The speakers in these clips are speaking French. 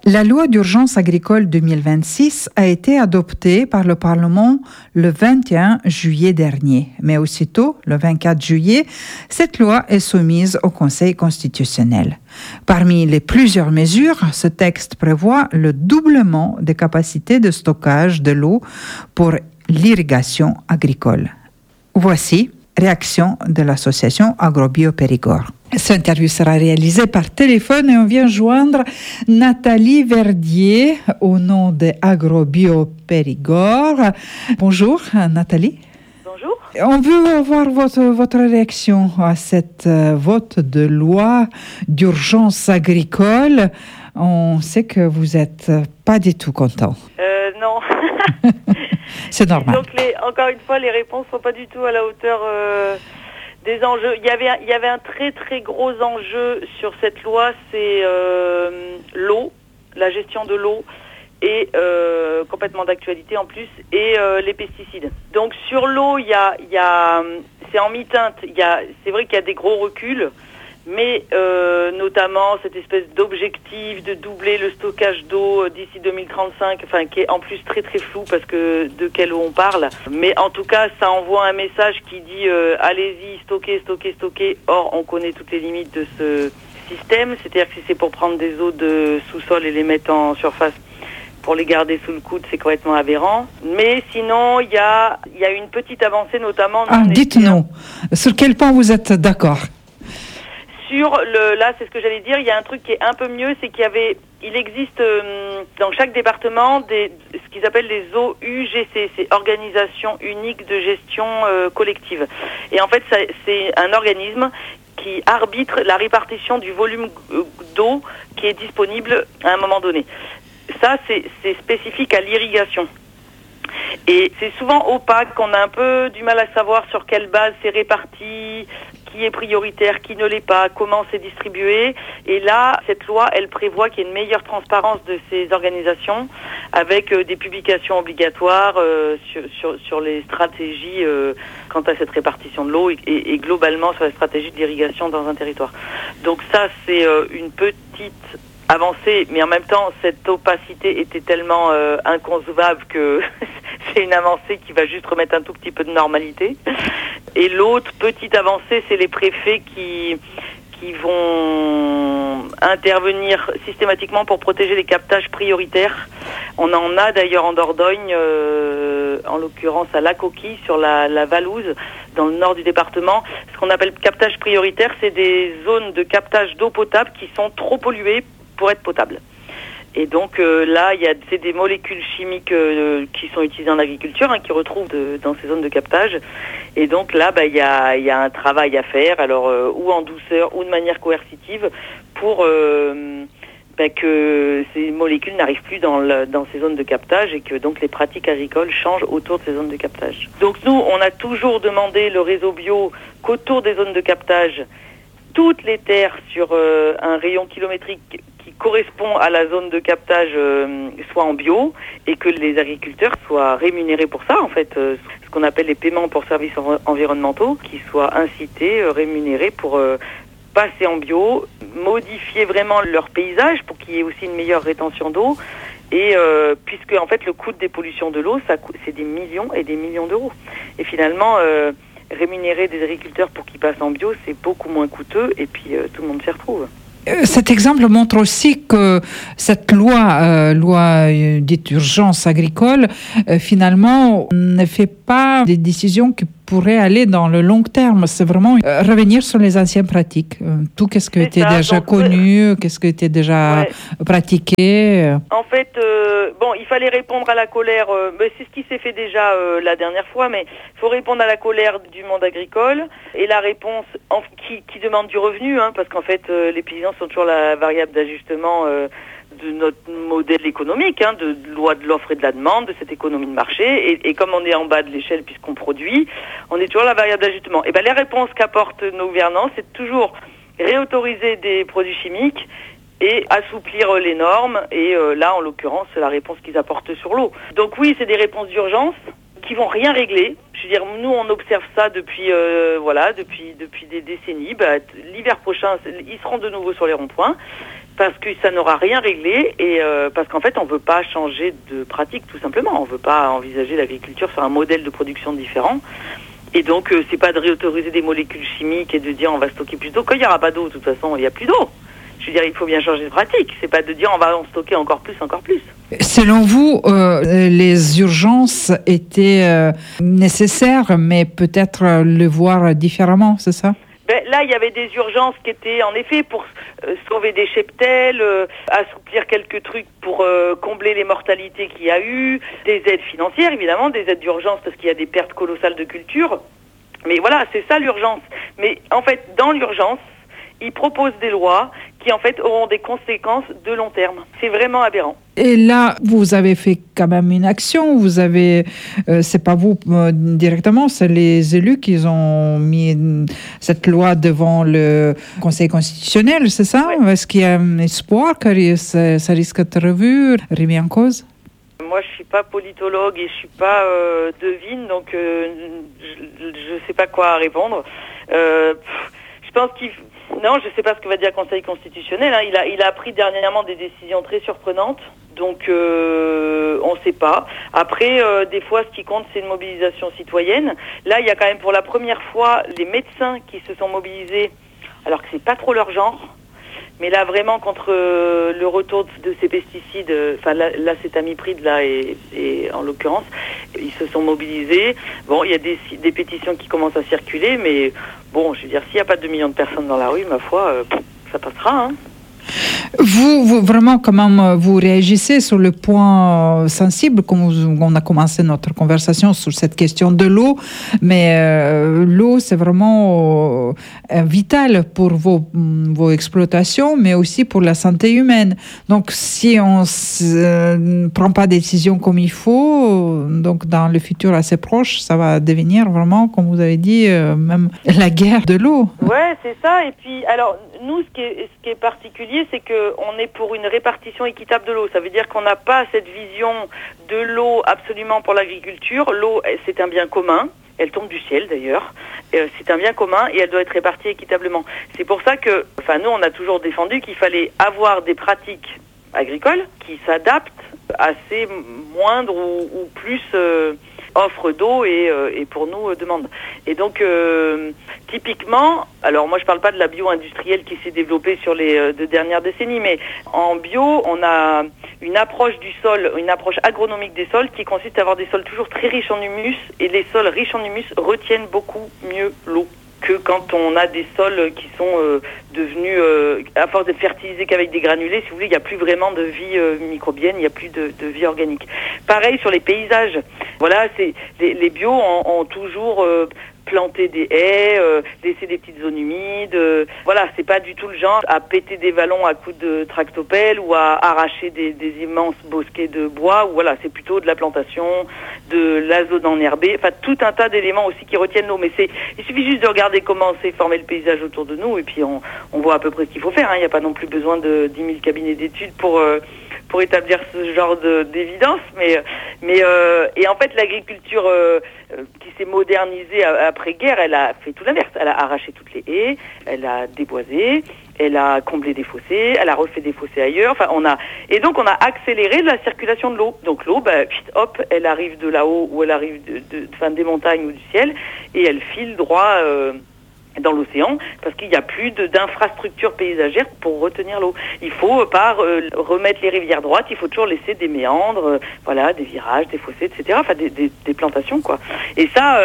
La loi d'urgence agricole 2026 a été adoptée par le Parlement le 21 juillet dernier. Mais aussitôt, le 24 juillet, cette loi est soumise au Conseil constitutionnel. Parmi les plusieurs mesures, ce texte prévoit le doublement des capacités de stockage de l'eau pour l'irrigation agricole. Voici réaction de l'association AgroBio Périgord. Cette interview sera réalisée par téléphone et on vient joindre Nathalie Verdier au nom de AgroBio Périgord. Bonjour Nathalie. Bonjour. On veut avoir votre réaction à cette vote de loi d'urgence agricole. On sait que vous n'êtes pas du tout content. Non. C'est normal. Donc encore une fois, les réponses ne sont pas du tout à la hauteur des enjeux. Il y avait un très très gros enjeu sur cette loi, c'est l'eau, la gestion de l'eau, et complètement d'actualité en plus, et les pesticides. Donc sur l'eau, c'est en mi-teinte. C'est vrai qu'il y a des gros reculs, mais notamment cette espèce d'objectif de doubler le stockage d'eau d'ici 2035, enfin qui est en plus très très flou parce que de quelle eau on parle. Mais en tout cas, ça envoie un message qui dit allez-y, stockez. Or, on connaît toutes les limites de ce système, c'est-à-dire que si c'est pour prendre des eaux de sous-sol et les mettre en surface pour les garder sous le coude, c'est complètement aberrant. Mais sinon, il y a une petite avancée, notamment... dites-nous, sur quel point vous êtes d'accord ? Là, c'est ce que j'allais dire, il y a un truc qui est un peu mieux, c'est il existe dans chaque département ce qu'ils appellent les OUGC, c'est Organisation Unique de Gestion Collective. Et en fait, c'est un organisme qui arbitre la répartition du volume d'eau qui est disponible à un moment donné. Ça, c'est spécifique à l'irrigation. Et c'est souvent opaque, on a un peu du mal à savoir sur quelle base c'est réparti, qui est prioritaire, qui ne l'est pas, comment c'est distribué. Et là, cette loi, elle prévoit qu'il y ait une meilleure transparence de ces organisations avec des publications obligatoires sur les stratégies quant à cette répartition de l'eau et globalement sur la stratégie de l'irrigation dans un territoire. Donc ça, c'est une petite avancée, mais en même temps, cette opacité était tellement inconcevable que c'est une avancée qui va juste remettre un tout petit peu de normalité. Et l'autre petite avancée, c'est les préfets qui vont intervenir systématiquement pour protéger les captages prioritaires. On en a d'ailleurs en Dordogne, en l'occurrence à La Coquille, sur la Valouse, dans le nord du département. Ce qu'on appelle captage prioritaire, c'est des zones de captage d'eau potable qui sont trop polluées pour être potables. Et donc là, c'est des molécules chimiques qui sont utilisées en agriculture, qui retrouvent dans ces zones de captage. Et donc là, il y a un travail à faire, alors ou en douceur ou de manière coercitive, pour que ces molécules n'arrivent plus dans ces zones de captage et que donc les pratiques agricoles changent autour de ces zones de captage. Donc nous, on a toujours demandé le réseau bio qu'autour des zones de captage, toutes les terres sur un rayon kilométrique qui correspond à la zone de captage soit en bio et que les agriculteurs soient rémunérés pour ça, en fait, ce qu'on appelle les paiements pour services environnementaux, qui soient incités, rémunérés pour passer en bio, modifier vraiment leur paysage pour qu'il y ait aussi une meilleure rétention d'eau et puisque en fait le coût des pollutions de l'eau, c'est des millions et des millions d'euros. Et finalement, rémunérer des agriculteurs pour qu'ils passent en bio, c'est beaucoup moins coûteux et puis tout le monde s'y retrouve. Cet exemple montre aussi que cette loi dite d'urgence agricole, finalement, ne fait pas des décisions qui pourraient aller dans le long terme. C'est vraiment revenir sur les anciennes pratiques. Tout ce qui était déjà connu, qu'est-ce qui était déjà pratiqué. En fait, il fallait répondre à la colère. C'est ce qui s'est fait déjà la dernière fois, mais il faut répondre à la colère du monde agricole et la réponse qui demande du revenu, parce qu'en fait, les paysans sont toujours la variable d'ajustement de notre modèle économique, de loi de l'offre et de la demande, de cette économie de marché. Et comme on est en bas de l'échelle puisqu'on produit, on est toujours la variable d'ajustement. Et les réponses qu'apportent nos gouvernants, c'est toujours réautoriser des produits chimiques et assouplir les normes. Et là, en l'occurrence, c'est la réponse qu'ils apportent sur l'eau. Donc oui, c'est des réponses d'urgence qui vont rien régler. Je veux dire, nous, on observe ça depuis des décennies. L'hiver prochain, ils seront de nouveau sur les ronds-points. parce que ça n'aura rien réglé et parce qu'en fait on veut pas changer de pratique tout simplement. On veut pas envisager l'agriculture sur un modèle de production différent. Et donc c'est pas de réautoriser des molécules chimiques et de dire on va stocker plus d'eau. Quand il n'y aura pas d'eau, de toute façon il n'y a plus d'eau. Je veux dire, il faut bien changer de pratique. C'est pas de dire on va en stocker encore plus. Selon vous, les urgences étaient nécessaires, mais peut-être le voir différemment, c'est ça? Là, il y avait des urgences qui étaient en effet pour sauver des cheptels, assouplir quelques trucs pour combler les mortalités qu'il y a eu, des aides financières évidemment, des aides d'urgence parce qu'il y a des pertes colossales de culture. Mais voilà, c'est ça l'urgence. Mais en fait, dans l'urgence, ils proposent des lois qui en fait auront des conséquences de long terme. C'est vraiment aberrant. Et là, vous avez fait quand même une action. Vous avez, c'est pas vous directement, c'est les élus qui ont mis cette loi devant le Conseil constitutionnel, c'est ça? Ouais. Est-ce qu'il y a un espoir que ça risque d'être revu, remis en cause? Moi, je suis pas politologue et je suis pas devine, donc je sais pas quoi répondre. Je pense non, je sais pas ce que va dire le Conseil constitutionnel. Hein. Il a pris dernièrement des décisions très surprenantes, donc on sait pas. Après, des fois, ce qui compte, c'est une mobilisation citoyenne. Là, il y a quand même pour la première fois les médecins qui se sont mobilisés, alors que c'est pas trop leur genre. Mais là, vraiment, contre le retour de ces pesticides, enfin l'acétamipride, là, et en l'occurrence, ils se sont mobilisés. Bon, il y a des pétitions qui commencent à circuler, mais bon, je veux dire, s'il n'y a pas 2 millions de personnes dans la rue, ma foi, ça passera, hein. Vous, vraiment, comment vous réagissez sur le point sensible, comme on a commencé notre conversation sur cette question de l'eau, mais l'eau, c'est vraiment vital pour vos exploitations, mais aussi pour la santé humaine. Donc, si on ne prend pas des décisions comme il faut, donc dans le futur assez proche, ça va devenir vraiment, comme vous avez dit, même la guerre de l'eau. Ouais, c'est ça. Et puis, alors, nous, ce qui est particulier, c'est qu'on est pour une répartition équitable de l'eau. Ça veut dire qu'on n'a pas cette vision de l'eau absolument pour l'agriculture. L'eau, c'est un bien commun. Elle tombe du ciel d'ailleurs. C'est un bien commun et elle doit être répartie équitablement. C'est pour ça que, nous, on a toujours défendu qu'il fallait avoir des pratiques agricoles qui s'adaptent à ces moindres ou plus offre d'eau et pour nous demande. Et donc typiquement, alors moi je parle pas de la bio-industrielle qui s'est développée sur les 2 dernières décennies, mais en bio on a une approche du sol, une approche agronomique des sols qui consiste à avoir des sols toujours très riches en humus, et les sols riches en humus retiennent beaucoup mieux l'eau que quand on a des sols qui sont devenus, à force d'être fertilisés qu'avec des granulés, si vous voulez, il n'y a plus vraiment de vie microbienne, il n'y a plus de vie organique. Pareil sur les paysages. Voilà, les bios ont toujours planté des haies, laissé des petites zones humides. Voilà, c'est pas du tout le genre à péter des vallons à coups de tractopelle ou à arracher des immenses bosquets de bois. Ou voilà, c'est plutôt de la plantation, de la zone enherbée, enfin tout un tas d'éléments aussi qui retiennent l'eau. Mais il suffit juste de regarder comment s'est formé le paysage autour de nous et puis on voit à peu près ce qu'il faut faire. Hein. Il n'y a pas non plus besoin de 10 000 cabinets d'études pour établir ce genre d'évidence, et en fait l'agriculture qui s'est modernisée après-guerre, elle a fait tout l'inverse. Elle a arraché toutes les haies, elle a déboisé, elle a comblé des fossés, elle a refait des fossés ailleurs. Et donc on a accéléré la circulation de l'eau. Donc l'eau, hop, elle arrive de là-haut ou elle arrive des montagnes ou du ciel et elle file droit dans l'océan, parce qu'il n'y a plus d'infrastructures paysagères pour retenir l'eau. Il faut pas remettre les rivières droites, il faut toujours laisser des méandres, des virages, des fossés, etc. Enfin, des plantations, quoi. Et ça,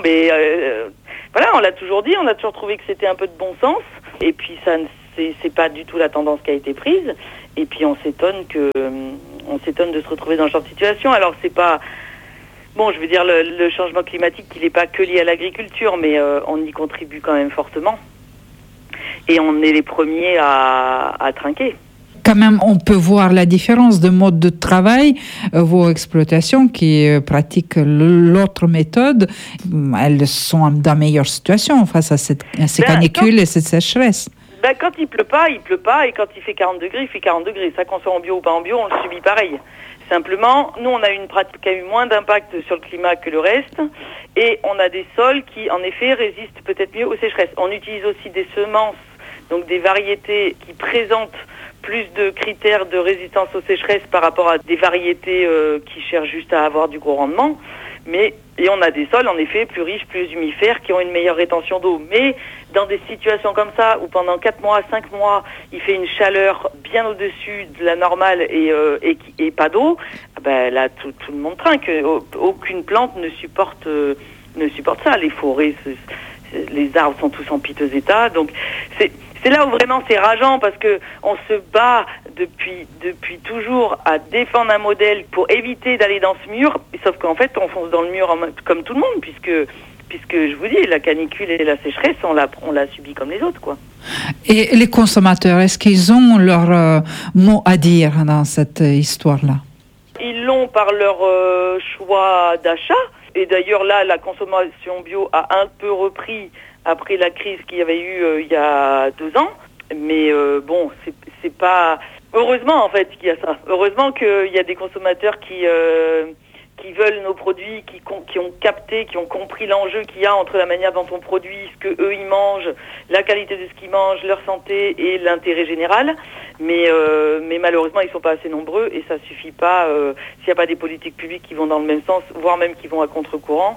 on l'a toujours dit, on a toujours trouvé que c'était un peu de bon sens, et puis ça, c'est pas du tout la tendance qui a été prise, et puis on s'étonne de se retrouver dans ce genre de situation. Alors c'est pas... Bon, je veux dire, le changement climatique, il n'est pas que lié à l'agriculture, mais on y contribue quand même fortement. Et on est les premiers à trinquer. Quand même, on peut voir la différence de mode de travail. Vos exploitations qui pratiquent l'autre méthode, elles sont dans meilleure situation face à ces canicules et cette sécheresse. Quand il pleut pas, et quand il fait 40 degrés, il fait 40 degrés. Ça, qu'on soit en bio ou pas en bio, on le subit pareil. Simplement, nous, on a une pratique qui a eu moins d'impact sur le climat que le reste, et on a des sols qui, en effet, résistent peut-être mieux aux sécheresses. On utilise aussi des semences donc des variétés qui présentent plus de critères de résistance aux sécheresses par rapport à des variétés qui cherchent juste à avoir du gros rendement. Et on a des sols, en effet, plus riches, plus humifères, qui ont une meilleure rétention d'eau. Mais dans des situations comme ça, où pendant 4 mois, 5 mois, il fait une chaleur bien au-dessus de la normale et pas d'eau, ben là, tout le monde trinque. Aucune plante ne supporte ça. Les forêts, les arbres sont tous en piteux état. Donc, c'est là où vraiment c'est rageant, parce que on se bat depuis toujours à défendre un modèle pour éviter d'aller dans ce mur, sauf qu'en fait on fonce dans le mur comme tout le monde, puisque je vous dis, la canicule et la sécheresse, on l'a subi comme les autres, quoi. Et les consommateurs, est-ce qu'ils ont leur mot à dire dans cette histoire-là? Ils l'ont par leur choix d'achat, et d'ailleurs là, la consommation bio a un peu repris après la crise qu'il y avait eu il y a 2 ans. Mais bon, c'est pas... Heureusement, en fait, qu'il y a ça. Heureusement qu'il y a des consommateurs qui veulent nos produits, qui ont capté, qui ont compris l'enjeu qu'il y a entre la manière dont on produit, ce que eux ils mangent, la qualité de ce qu'ils mangent, leur santé et l'intérêt général. Mais malheureusement, ils sont pas assez nombreux et ça suffit pas. S'il n'y a pas des politiques publiques qui vont dans le même sens, voire même qui vont à contre-courant,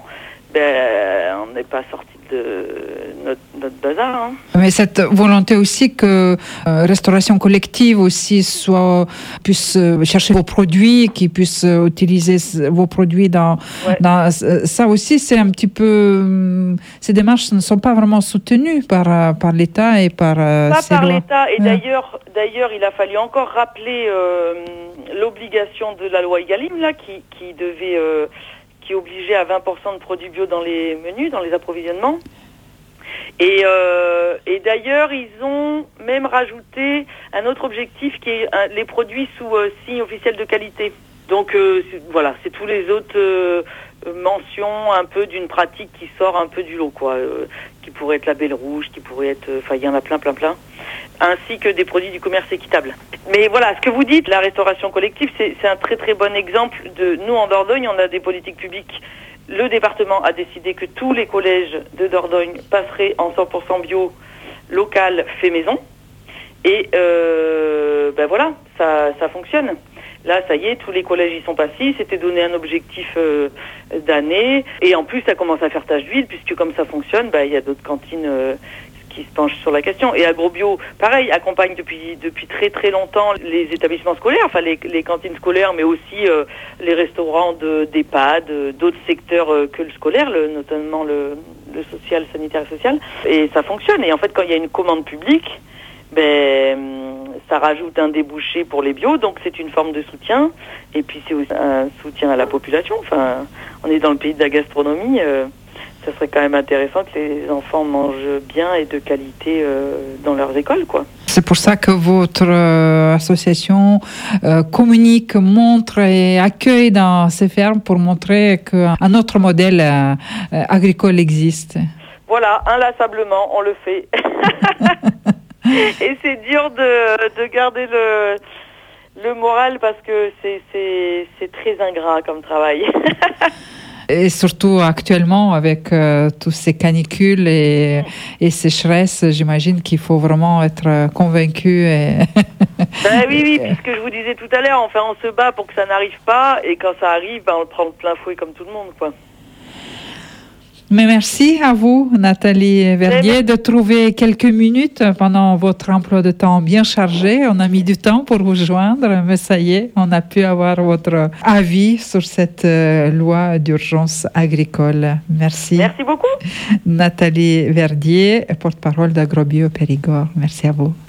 on n'est pas sorti de notre bazar. Hein. Mais cette volonté aussi que restauration collective aussi puisse chercher vos produits, qui puisse utiliser vos produits dans ça aussi, c'est un petit peu... Ces démarches ne sont pas vraiment soutenues par l'État et par pas ces par lois. l'État. Et d'ailleurs, il a fallu encore rappeler l'obligation de la loi Egalim là, qui devait... qui obligeait à 20% de produits bio dans les menus, dans les approvisionnements. Et d'ailleurs, ils ont même rajouté un autre objectif qui est les produits sous signe officiel de qualité. Donc voilà, c'est tous les autres mentions un peu d'une pratique qui sort un peu du lot, quoi. Qui pourrait être label rouge, qui pourrait être... Enfin, il y en a plein. Ainsi que des produits du commerce équitable. Mais voilà, ce que vous dites, la restauration collective, c'est un très très bon exemple de... Nous, en Dordogne, on a des politiques publiques. Le département a décidé que tous les collèges de Dordogne passeraient en 100% bio, local, fait maison. Et voilà, ça fonctionne. Là, ça y est, tous les collèges y sont passés. C'était donné un objectif d'année. Et en plus, ça commence à faire tache d'huile, puisque comme ça fonctionne, il y a d'autres cantines qui se penchent sur la question. Et AgroBio, pareil, accompagne depuis très très longtemps les établissements scolaires, enfin les cantines scolaires, mais aussi les restaurants d'EHPAD, d'autres secteurs que le scolaire, notamment le social, sanitaire et social. Et ça fonctionne. Et en fait, quand il y a une commande publique, ça rajoute un débouché pour les bio, donc c'est une forme de soutien. Et puis c'est aussi un soutien à la population. Enfin, on est dans le pays de la gastronomie. Ça serait quand même intéressant que les enfants mangent bien et de qualité dans leurs écoles, quoi. C'est pour ça que votre association communique, montre et accueille dans ces fermes pour montrer qu'un autre modèle agricole existe. Voilà, inlassablement, on le fait. Et c'est dur de garder le moral parce que c'est très ingrat comme travail. Et surtout actuellement, avec tous ces canicules et sécheresses, j'imagine qu'il faut vraiment être convaincu. Oui, puisque je vous disais tout à l'heure, enfin, on se bat pour que ça n'arrive pas, et quand ça arrive, on le prend de plein fouet comme tout le monde, quoi. Mais merci à vous, Nathalie Verdier, de trouver quelques minutes pendant votre emploi de temps bien chargé. On a mis du temps pour vous joindre, mais ça y est, on a pu avoir votre avis sur cette loi d'urgence agricole. Merci. Merci beaucoup. Nathalie Verdier, porte-parole d'AgroBio Périgord. Merci à vous.